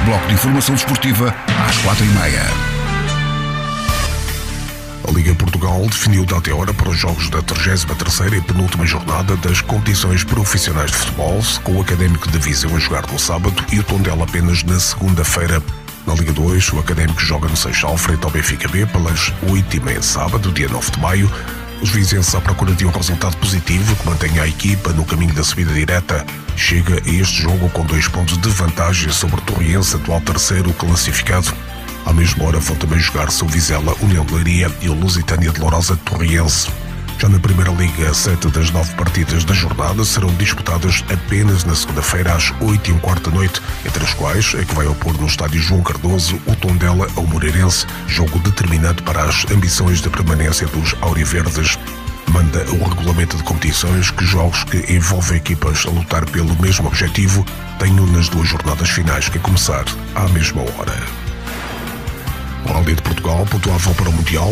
Bloco de informação desportiva às 4h30. A Liga Portugal definiu data e hora para os jogos da 33ª e penúltima jornada das competições profissionais de futebol, com o Académico de Viseu a jogar no sábado e o Tondela apenas na segunda-feira. Na Liga 2, o Académico joga no Seixal frente ao Benfica B pelas 8h30 sábado, dia 9 de maio. Os vizenses à procura de um resultado positivo que mantenha a equipa no caminho da subida direta. Chega a este jogo com 2 pontos de vantagem sobre o Torriense, atual terceiro classificado. À mesma hora vão também jogar-se o Vizela, União de Leiria e o Lusitânia de Lourosa Torriense. Já na Primeira Liga, 7 das 9 partidas da jornada serão disputadas apenas na segunda-feira às 8h15 da noite, entre as quais a que vai opor no estádio João Cardoso o Tondela ao Moreirense, jogo determinante para as ambições de permanência dos auriverdes. Manda o regulamento de competições que jogos que envolvem equipas a lutar pelo mesmo objetivo tenham nas 2 jornadas finais que começar à mesma hora. O Rally de Portugal pontuava para o Mundial